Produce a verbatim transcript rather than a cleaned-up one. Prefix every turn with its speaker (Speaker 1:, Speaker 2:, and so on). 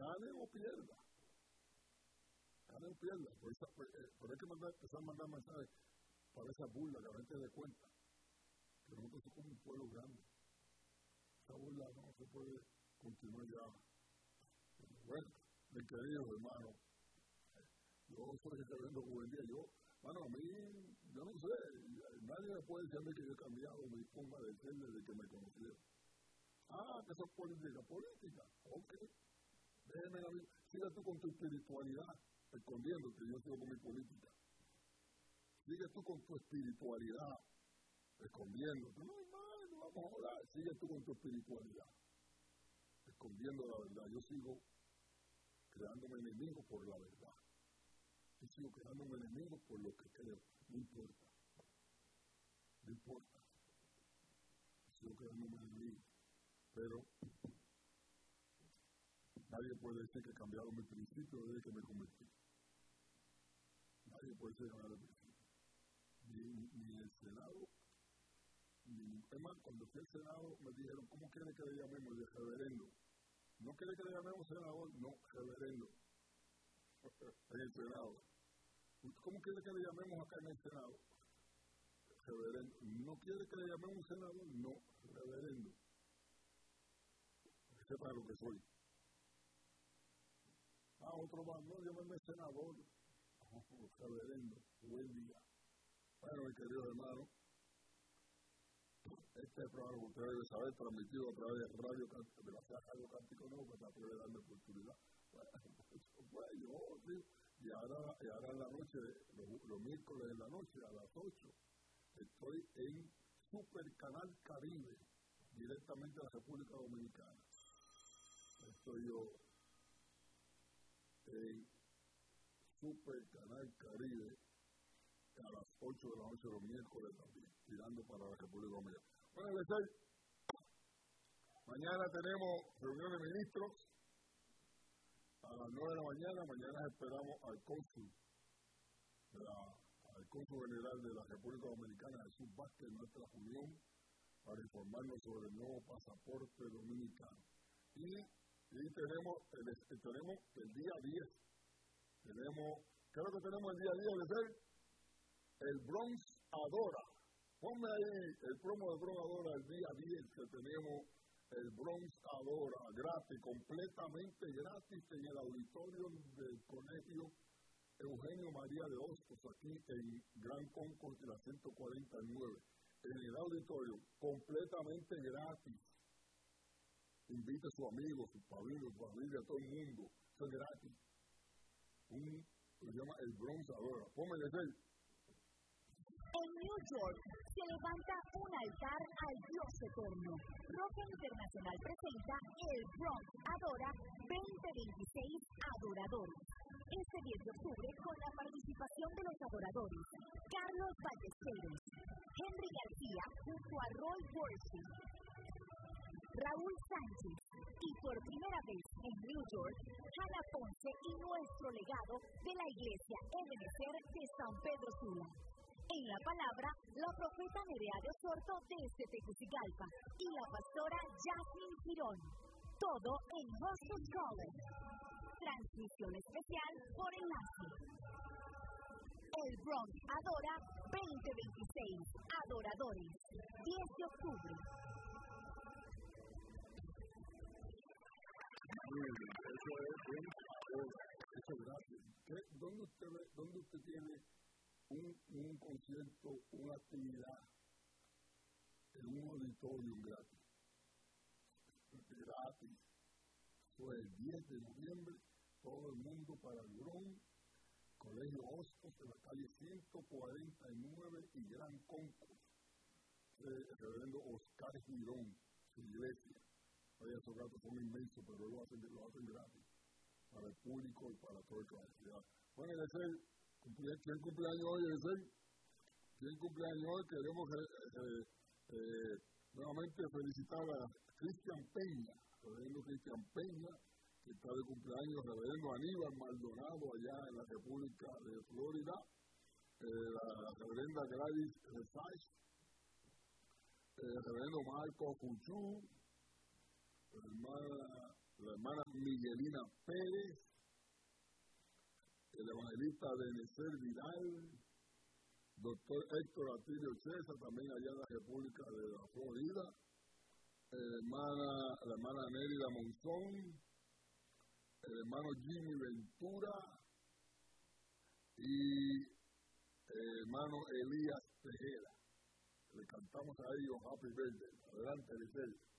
Speaker 1: gane o pierda. Gane o pierda. Por, esa, por, eh, por hay que mandar, empezar a mandar mensajes para esa burla, que la gente se dé cuenta. Que nosotros somos como un pueblo grande. Esa burla no se puede continuar ya. Bueno, mis queridos hermanos, yo soy el que vendo juvenil. Yo, bueno, a mí, yo no sé, nadie me puede decir que yo he cambiado mi forma de ser desde que me conocieron. Ah, que eso es política, política, ok. Déjeme la vida, sigue tú con tu espiritualidad, escondiéndote, yo sigo con mi política. Sigue tú con tu espiritualidad, escondiéndote. No, hermano, vamos a orar. Sigue tú con tu espiritualidad, escondiendo la verdad. Yo sigo creándome enemigos por la verdad. Yo sigo creándome enemigos por lo que creo. No importa. No importa. Yo sigo creándome enemigos. Pero nadie puede decir que cambiaron mi principio desde que me convertí. Nadie puede decir que cambiaron mi principio. Ni, ni el Senado, ni, es más, cuando fui al Senado me dijeron, ¿cómo quiere que le llamemos? Y dije, reverendo. ¿No quiere que le llamemos senador? No, reverendo. En el Senado. ¿Cómo quiere que le llamemos acá en el Senado? Reverendo. ¿No quiere que le llamemos senador? No, reverendo. Que sepa lo que soy. Ah, otro más, no, llámeme senador. Oh, reverendo. Buen día. Bueno, mis queridos hermanos, este programa que ustedes deben saber, transmitido a través de Radio Cántico, de la Radio Cántico Nuevo, que trate de darme oportunidad. Bueno, pues yo, sí, y ahora, y ahora en la noche, los, los miércoles en la noche, a las ocho, estoy en Super Canal Caribe, directamente a la República Dominicana. Estoy yo en Super Canal Caribe, a las ocho de la noche los miércoles también, tirando para la República Dominicana. Bueno, Lesey, mañana tenemos reunión de ministros a las nueve de la mañana. Mañana esperamos al cónsul, de la, al cónsul general de la República Dominicana, Jesús Vázquez, nuestra unión, para informarnos sobre el nuevo pasaporte dominicano. Y, y tenemos, el, tenemos el día diez. Tenemos, ¿qué es lo que tenemos el día diez, Lesey? El Bronx Adora. Ponme ahí el promo de Bronx Adora el día diez, que tenemos el Bronx Adora, gratis, completamente gratis, en el auditorio del Colegio Eugenio María de Hostos, aquí en Gran Concourse de la ciento cuarenta y nueve. En el auditorio, completamente gratis. Invite a sus amigos, sus padrinos, su familia, a todo el mundo. Eso es gratis. Un, se llama el Bronx Adora. Ponme ese.
Speaker 2: En New York se levanta un altar al Dios eterno. Roca Internacional presenta el Bronx Adora veinte veintiséis Adoradores. Este diez de octubre, con la participación de los adoradores Carlos Ballesteros, Henry García junto a Roy Worship, Raúl Sánchez y por primera vez en New York, Hannah Ponce y nuestro legado de la Iglesia Ebenezer de San Pedro Sula. En la palabra, la profeta Nerea de Osorto desde Tegucigalpa y la pastora Jasmine Girón. Todo en Hostos College. Transmisión especial por enlace. El Bronx Adora veinte veintiséis Adoradores, diez de octubre.
Speaker 1: Muy bien, eso es bien. Eso es gratis. ¿Dónde usted, ve, ¿Dónde usted tiene un, un concierto, una actividad en un auditorium gratis? Gratis. Fue el diez de noviembre, todo el mundo para el Bronx, Colegio Hostos, en la calle ciento cuarenta y nueve y Gran Concourse. El reverendo Oscar Girón, su iglesia. Oye, esos gatos son inmensos, pero lo hacen, lo hacen gratis para el público y para toda la ciudad. Bueno, Eliezer, ¿quién cumpleaños hoy, Eliezer? ¿Quién cumpleaños hoy? Queremos eh, eh, nuevamente felicitar a Cristian Peña, reverendo Cristian Peña, que está de cumpleaños, reverendo Aníbal Maldonado, allá en la República de Florida, eh, la reverenda Gladys Resach, el reverendo Marco Fuchú, la hermana la hermana Miguelina Pérez, el evangelista Denecer Vidal, doctor Héctor Atilio César, también allá en la República de la Florida, la hermana, la hermana Nérida Monzón, el hermano Jimmy Ventura y el hermano Elías Tejera. Le cantamos a ellos Happy Birthday. Adelante, Eliseo.